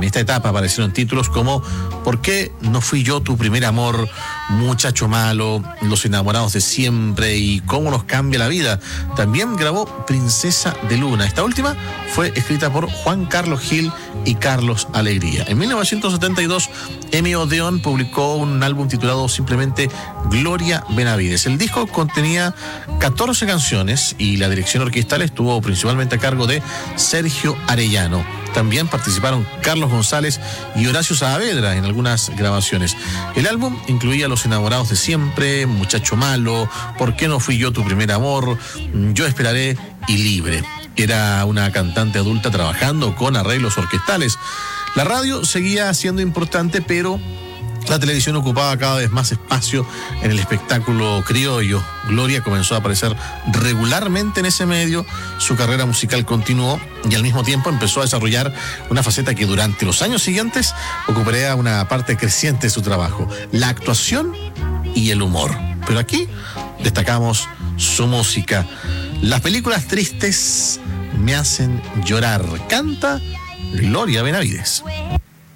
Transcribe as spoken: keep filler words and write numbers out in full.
En esta etapa aparecieron títulos como ¿Por qué no fui yo tu primer amor? Muchacho malo, Los enamorados de siempre y Cómo nos cambia la vida. También grabó Princesa de Luna. Esta última fue escrita por Juan Carlos Gil y Carlos Alegría. En mil novecientos setenta y dos, Emi Odeón publicó un álbum titulado simplemente Gloria Benavides. El disco contenía catorce canciones y la dirección orquestal estuvo principalmente a cargo de Sergio Arellano. También participaron Carlos González y Horacio Saavedra en algunas grabaciones. El álbum incluía Los enamorados de siempre, Muchacho malo, ¿Por qué no fui yo tu primer amor?, Yo esperaré y Libre. Era una cantante adulta trabajando con arreglos orquestales. La radio seguía siendo importante, pero la televisión ocupaba cada vez más espacio en el espectáculo criollo. Gloria comenzó a aparecer regularmente en ese medio, su carrera musical continuó y al mismo tiempo empezó a desarrollar una faceta que durante los años siguientes ocuparía una parte creciente de su trabajo, la actuación y el humor. Pero aquí destacamos su música. Las películas tristes me hacen llorar. Canta Gloria Benavides.